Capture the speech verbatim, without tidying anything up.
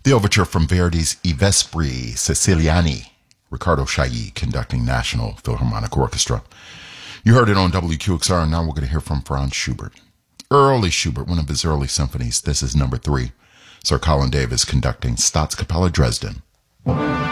The overture from Verdi's I Vespri Siciliani, Riccardo Chailly conducting National Philharmonic Orchestra. You heard it on W Q X R, and now we're going to hear from Franz Schubert. Early Schubert, one of his early symphonies. This is number three. Sir Colin Davis conducting Staatskapelle Dresden.